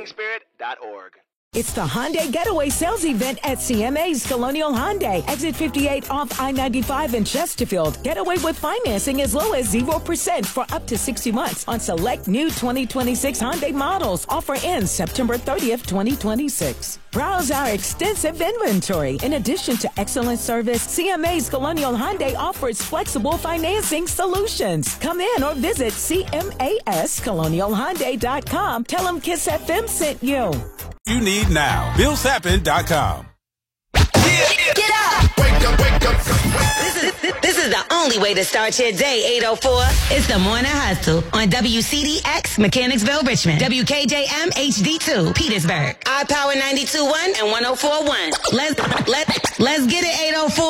fightingspirit.org. It's the Hyundai Getaway Sales Event at CMA's Colonial Hyundai. Exit 58 off I-95 in Chesterfield. Get away with financing as low as 0% for up to 60 months on select new 2026 Hyundai models. Offer ends September 30th, 2026. Browse our extensive inventory. In addition to excellent service, CMA's Colonial Hyundai offers flexible financing solutions. Come in or visit CMAScolonialhyundai.com. Tell them Kiss FM sent you. You need now. BillSappin.com. Get up! Wake up, wake up. This is the only way to start your day, 804. It's the Morning Hustle on WCDX, Mechanicsville, Richmond. WKJM, HD2, Petersburg. iPower 92.1 and 104.1. Let's get it, 804.